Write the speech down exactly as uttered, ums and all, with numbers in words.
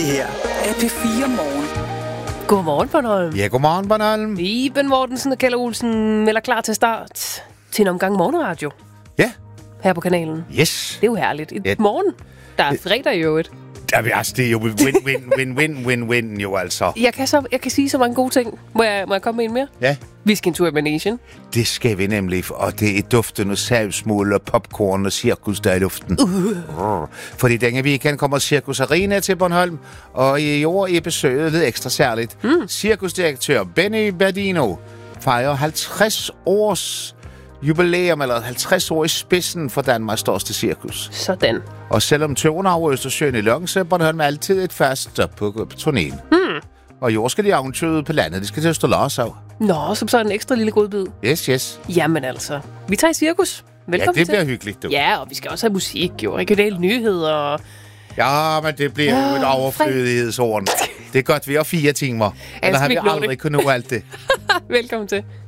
her er P fire Morgen. Godmorgen, Bornholm. Ja, godmorgen, Bornholm. Iben Mortensen og Kjeld Olsen melder klar til start til en omgang morgenradio. Ja. Her på kanalen. Yes. Det er jo herligt. I Ja. morgen, der er fredag i øvrigt. Jamen, altså, det er jo win, win, win, win, win, win, jo altså. Jeg kan, så, jeg kan sige så mange gode ting. Må jeg, må jeg komme med en mere? Ja. Vi skal en tur i Managen. Det skal vi nemlig, og det er duftende savsmuld og popcorn og cirkus, der er i luften. Uh. Fordi denne weekend kommer Cirkus Arena til Bornholm, og i år er besøget lidt ekstra særligt. Mm. Cirkusdirektør Benny Berdino fejrer halvtreds års jubilæum, eller halvtreds år i spidsen for Danmarks største cirkus. Sådan. Og selvom tøven over Østersøen i Longe, er Bornholm altid et fast stop på, på turnéen. Mm. Og i år skal de eventyret på landet. De skal til Østerlars af. Nå, som så en ekstra lille godbid. Yes, yes. Jamen altså. Vi tager i cirkus. Velkommen Ja, det til. bliver hyggeligt, du. Ja, og vi skal også have musik, jo. Regionale nyheder. Ja, men det bliver jo Ja, et overflødighedsord. Det er godt, vi har fire timer. Eller har vi ikke nå aldrig det. kunnet nå alt det. Velkommen til.